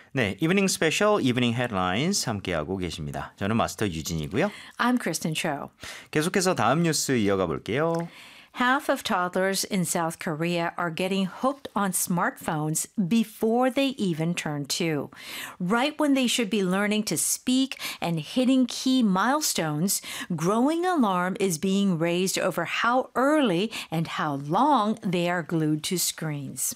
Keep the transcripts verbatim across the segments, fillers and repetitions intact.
네, 이브닝 스페셜, 이브닝 헤드라인스 함께하고 계십니다. 저는 마스터 유진이고요. I'm Kristen Cho. 계속해서 다음 뉴스 이어가 볼게요. Half of toddlers in South Korea are getting hooked on smartphones before they even turn two. Right when they should be learning to speak and hitting key milestones, growing alarm is being raised over how early and how long they are glued to screens.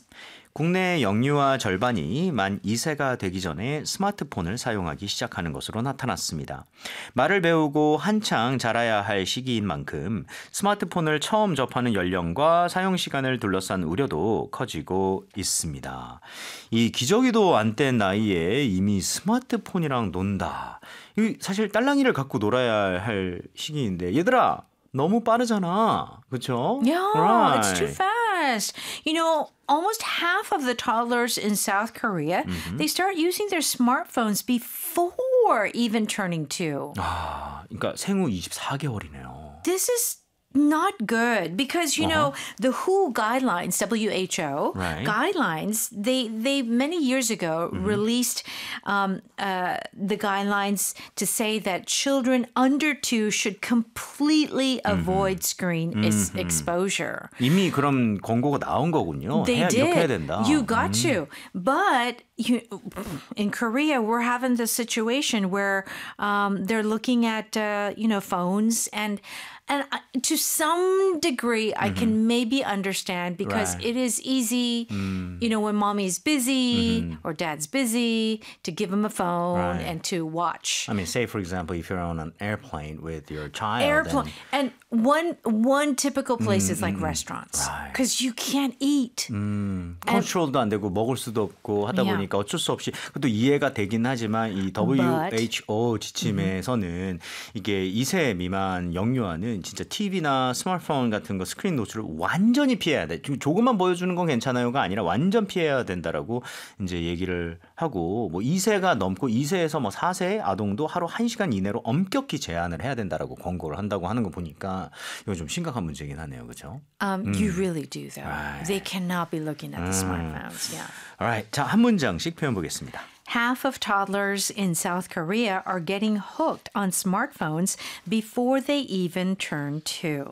국내 영유아 절반이 만 두 세가 되기 전에 스마트폰을 사용하기 시작하는 것으로 나타났습니다. 말을 배우고 한창 자라야 할 시기인 만큼 스마트폰을 처음 접하는 연령과 사용 시간을 둘러싼 우려도 커지고 있습니다. 이 기저귀도 안 뗀 나이에 이미 스마트폰이랑 논다. 이 사실 딸랑이를 갖고 놀아야 할 시기인데 얘들아 너무 빠르잖아. 그렇죠? Yeah, right. it's too fast. You know, almost half of the toddlers in South Korea, mm-hmm. they start using their smartphones before even turning two. 아, 그러니까 생후 이십사 개월이네요. This is not good because, you uh-huh. know, the W H O guidelines, W H O right. guidelines, they, they many years ago mm-hmm. released um, uh, the guidelines to say that children under two should completely mm-hmm. avoid screen mm-hmm. is exposure. 이미 그런 권고가 나온 거군요. They 해야, did. 이렇게 해야 된다. You got 음. to. But you, in Korea, we're having this situation where um, they're looking at, uh, you know, phones and And to some degree, I mm-hmm. can maybe understand because right. it is easy, mm. you know, when mommy's busy mm-hmm. or dad's busy to give them a phone right. and to watch. I mean, say, for example, if you're on an airplane with your child. Airplane. And, and one one typical place mm-hmm. is like restaurants because right. you can't eat. 음, 컨트롤도 안 되고 먹을 수도 없고 하다 yeah. 보니까 어쩔 수 없이 그것도 이해가 되긴 하지만 이 W H O But, 지침에서는 mm-hmm. 이게 두 세 미만 영유아는 진짜 티비나 스마트폰 같은 거 스크린 노출을 완전히 피해야 돼. 조금만 보여주는 건 괜찮아요가 아니라 완전 피해야 된다라고 이제 얘기를 하고 뭐 두 세가 넘고 두 세에서 뭐 네 세 아동도 하루 한 시간 이내로 엄격히 제한을 해야 된다라고 권고를 한다고 하는 거 보니까 이거 좀 심각한 문제긴 하네요. 그렇죠? Um, 음. You really do though. Right. They cannot be looking at the 음. smartphones. Yeah. Alright. 자, 한 문장씩 표현 보겠습니다. Half of toddlers in South Korea are getting hooked on smartphones before they even turn two.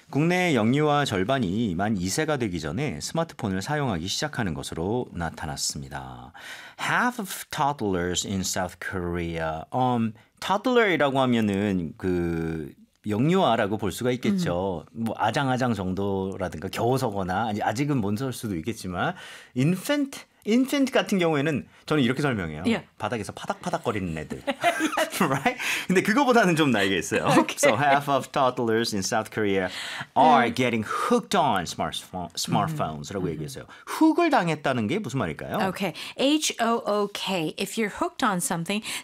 국내 영유아 절반이 만 두 세가 되기 전에 스마트폰을 사용하기 시작하는 것으로 나타났습니다. Half of toddlers in South Korea. Um, toddler이라고 하면은 그 영유아라고 볼 수가 있겠죠. 음. 뭐 아장아장 정도라든가 겨우서거나 아직은 못 설 수도 있겠지만 infant infant 같은 경우에는 저는 이렇게 설명해요. Yeah. 바닥에서 파닥파닥거리는 애들. right? 근데 그거보다는 좀 나이가 있어요. Okay. So half of toddlers in South Korea are getting hooked on smartphone, smartphones라고 얘기했어요. 훅을 당했다는 게 무슨 말일까요? Okay. H O O K. If you're hooked on something,